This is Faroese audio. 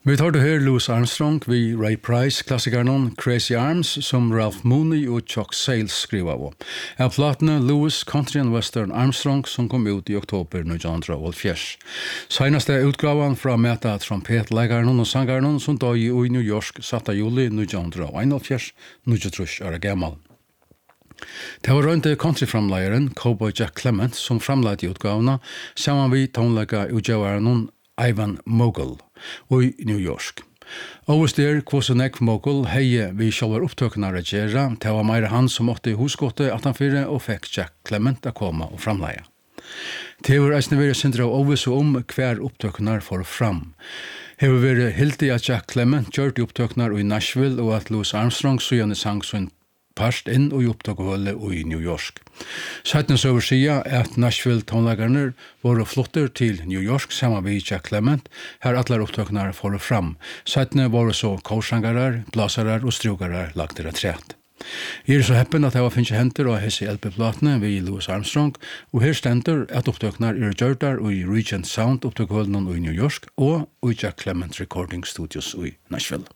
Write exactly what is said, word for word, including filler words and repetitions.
Vi tar det her Louis Armstrong vi Ray Price, klassikeren Crazy Arms, som Ralph Mooney og Chuck Sales skriver av. Av platene Louis Country and Western Armstrong som kom ut i oktober nitton hálvfjerðs. Senaste utgavan fra meta trompetleggeren og sangeren som døg i New York satt av juli nitton einogfjerðs, nittiotre år gammal. Det var rundt countryframleieren Cowboy Jack Clement som framleide utgavene sammen vi tonlegga utgjøveren Ivan Mogul i New York. Overst der Kvosenek Mogul hei vi sjálvar upptøkene å gjøre, det var meira han som måtte i husgåtte at han fyrir og fikk Jack Clement å komme og framleie. Det var eisne vært sindra og overse om hver upptøkene for fram. Det var vært hildig at Jack Clement gjørte upptøkene i Nashville og at Louis Armstrong så gjerne sang sin parst inn og opptøkehullet i New York. Seitnes over sida at Nashville tonleggerne var flotter til New York sammen med Jack Clement, her atler opptøkene for fram. Seitne var så korsangarar, blasarar og strugarar lagt der træt. Jeg er så heppen at jeg var finnes henter og hesse L P-platene ved Louis Armstrong, og her stender at opptøkene er gjørtar i Regent Sound opptøkehullet i New York og i Jack Clement Recording Studios i Nashville.